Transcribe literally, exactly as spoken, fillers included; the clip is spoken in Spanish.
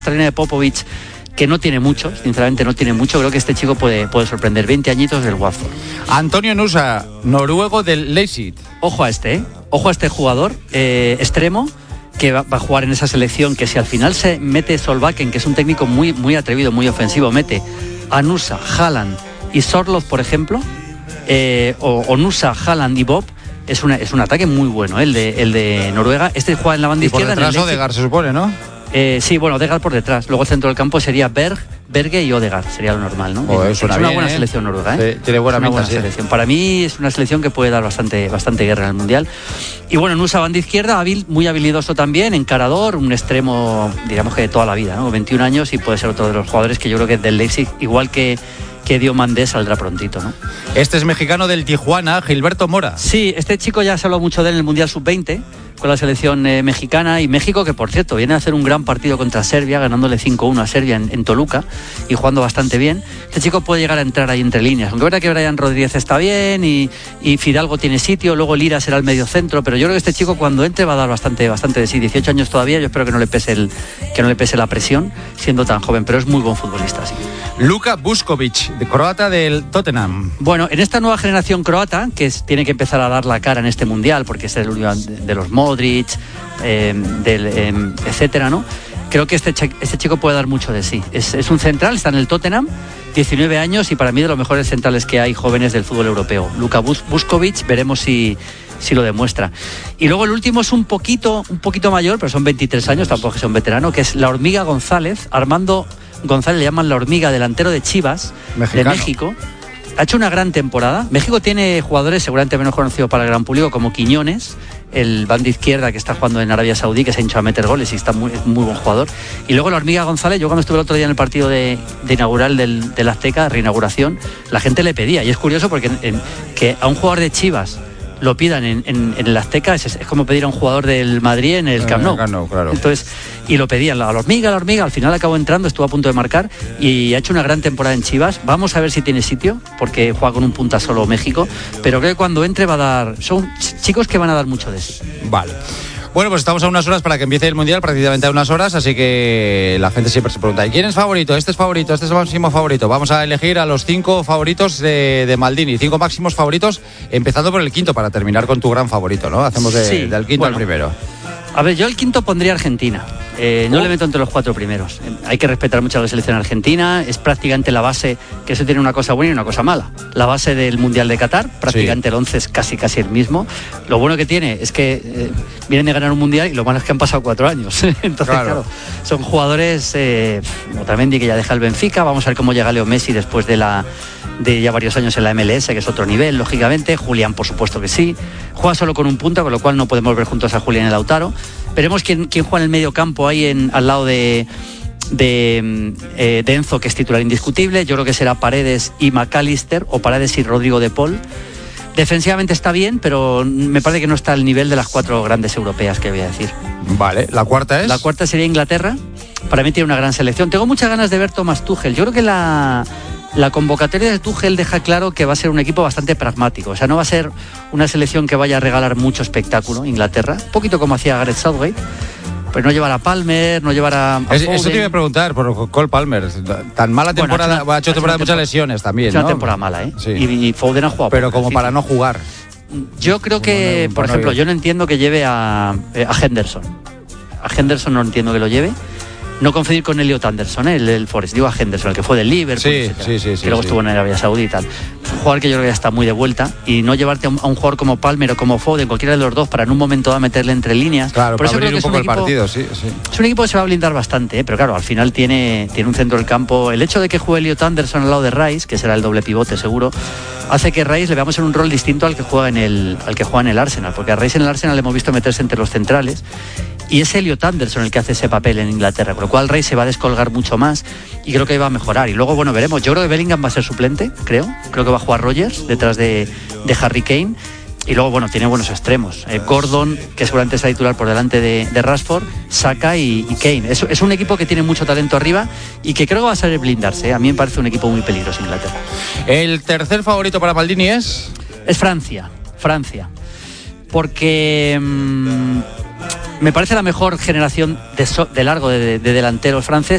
línea de Popovic, que no tiene mucho, sinceramente no tiene mucho. Creo que este chico puede, puede sorprender. veinte añitos del Watford. Antonio Nusa, noruego del Leipzig. Ojo a este, ¿eh? Ojo a este jugador eh, extremo que va, va a jugar en esa selección, que si al final se mete Solbakken, que es un técnico muy, muy atrevido, muy ofensivo, mete a Nusa, Haaland y Sorloth, por ejemplo, eh, o, o Nusa, Haaland y Bob, es, una, es un ataque muy bueno, ¿eh? el, de, el de Noruega. Este juega en la banda y por izquierda. Detrás Odegaard, se supone, ¿no? Eh, sí, bueno, Odegaard por detrás. Luego el centro del campo sería Berg, Berge y Odegaard, sería lo normal, ¿no? Oh, es una bien, buena ¿eh? selección noruega, ¿eh? Sí, tiene buena una pinta, buena sí. selección. Para mí es una selección que puede dar bastante, bastante guerra en el Mundial. Y bueno, Nusa, banda izquierda, hábil, muy habilidoso también, encarador, un extremo, digamos que de toda la vida, ¿no? veintiún años y puede ser otro de los jugadores que yo creo que del Leipzig, igual que que Diomandé, saldrá prontito, ¿no? Este es mexicano del Tijuana, Gilberto Mora. Sí, este chico ya se habló mucho de él en el Mundial sub veinte con la selección eh, mexicana, y México, que por cierto viene a hacer un gran partido contra Serbia, ganándole cinco uno a Serbia en, en Toluca y jugando bastante bien. Este chico puede llegar a entrar ahí entre líneas, aunque es verdad que Brian Rodríguez está bien y, y Fidalgo tiene sitio, luego Lira será el medio centro, pero yo creo que este chico cuando entre va a dar bastante, bastante de sí. dieciocho años todavía, yo espero que no le pese el, que no le pese la presión siendo tan joven, pero es muy buen futbolista, sí. Luka Vuskovic, de croata del Tottenham. Bueno, en esta nueva generación croata, que es, tiene que empezar a dar la cara en este Mundial, porque es el único de, de los Modric, eh, del, eh, etcétera, ¿no? Creo que este, este chico puede dar mucho de sí. Es, es un central, está en el Tottenham, diecinueve años, y para mí de los mejores centrales que hay jóvenes del fútbol europeo. Luka Vuskovic, veremos si... si lo demuestra. Y luego el último es un poquito, un poquito mayor, pero son veintitrés años, tampoco es un veterano, que es la Hormiga González, Armando González, le llaman la Hormiga, delantero de Chivas, mexicano, de México. Ha hecho una gran temporada. México tiene jugadores seguramente menos conocidos para el gran público, como Quiñones, el banda izquierda que está jugando en Arabia Saudí, que se ha hinchado a meter goles y está muy, es muy buen jugador. Y luego la Hormiga González, yo cuando estuve el otro día en el partido de, de inaugural del, del Azteca, reinauguración, la gente le pedía, y es curioso porque en, que a un jugador de Chivas lo pidan en, en, en el Azteca, es, es como pedir a un jugador del Madrid en el Camp Nou. No, claro. Entonces, y lo pedían, la hormiga, la hormiga, al final acabó entrando, estuvo a punto de marcar y ha hecho una gran temporada en Chivas. Vamos a ver si tiene sitio, porque juega con un punta solo México, pero creo que cuando entre va a dar, son chicos que van a dar mucho de sí. Vale. Bueno, pues estamos a unas horas para que empiece el Mundial, prácticamente a unas horas, así que la gente siempre se pregunta, ¿y quién es favorito? ¿Este es favorito? ¿Este es el máximo favorito? Vamos a elegir a los cinco favoritos de, de Maldini, cinco máximos favoritos, empezando por el quinto, para terminar con tu gran favorito, ¿no? Hacemos de, sí, del quinto bueno, al primero. A ver, yo el quinto pondría Argentina. Eh, no oh. le meto entre los cuatro primeros. Eh, hay que respetar mucho a la selección argentina. Es prácticamente la base, que eso tiene una cosa buena y una cosa mala. La base del Mundial de Qatar, prácticamente sí. El once es casi casi el mismo. Lo bueno que tiene es que eh, vienen de ganar un Mundial y lo malo es que han pasado cuatro años. Entonces, claro, claro son jugadores, eh, Otamendi, que ya deja el Benfica. Vamos a ver cómo llega Leo Messi después de la de ya varios años en la M L S, que es otro nivel, lógicamente. Julián, por supuesto que sí. Juega solo con un punta, con lo cual no podemos ver juntos a Julián y a Lautaro. Veremos quién, quién juega en el medio campo ahí en, al lado de, de, eh, de Enzo, que es titular indiscutible. Yo creo que será Paredes y McAllister, o Paredes y Rodrigo de Paul. Defensivamente está bien, pero me parece que no está al nivel de las cuatro grandes europeas que voy a decir. Vale, ¿la cuarta es? La cuarta sería Inglaterra. Para mí tiene una gran selección. Tengo muchas ganas de ver Thomas Tuchel. Yo creo que la... La convocatoria de Tuchel deja claro que va a ser un equipo bastante pragmático. O sea, no va a ser una selección que vaya a regalar mucho espectáculo, Inglaterra. Un poquito como hacía Gareth Southgate. Pues no llevar a Palmer, no llevar a, a es, Eso te iba a preguntar por Cole Palmer. Tan mala temporada, bueno, ha hecho, ha hecho temporada de muchas lesiones también, es ¿no? una temporada mala, ¿eh? Sí. Y, y Foden ha jugado. Pero como para no jugar. Yo creo que, no, por no ejemplo, no yo no entiendo que lleve a, a Henderson. A Henderson no entiendo que lo lleve. No confundir con Elliot Anderson, ¿eh? el del Forest, digo a Henderson, el que fue del Liverpool, sí, sí, sí, que sí, luego sí. estuvo en Arabia Saudí y tal. Es un jugador que yo creo que ya está muy de vuelta, y no llevarte a un, a un jugador como Palmer o como Foden, cualquiera de los dos, para en un momento dado meterle entre líneas. Claro, por para eso abrir creo que un poco es un el equipo, partido, sí, sí. Es un equipo que se va a blindar bastante, ¿eh? Pero claro, al final tiene, tiene un centro del campo. El hecho de que juegue Elliot Anderson al lado de Rice, que será el doble pivote seguro, hace que Rice le veamos en un rol distinto al que juega en el, al que juega en el Arsenal, porque a Rice en el Arsenal le hemos visto meterse entre los centrales, y es Elliot Anderson el que hace ese papel en Inglaterra, con lo cual Rice se va a descolgar mucho más y creo que va a mejorar. Y luego, bueno, veremos. Yo creo que Bellingham va a ser suplente, creo. Creo que va a jugar Rodgers detrás de, de Harry Kane. Y luego, bueno, tiene buenos extremos. Eh, Gordon, que seguramente será titular por delante de, de Rashford, Saka y, y Kane. Es, es un equipo que tiene mucho talento arriba y que creo que va a saber blindarse, ¿eh? A mí me parece un equipo muy peligroso Inglaterra. El tercer favorito para Maldini es... Es Francia. Francia. Porque... Mmm, me parece la mejor generación de, so, de largo de, de delanteros franceses.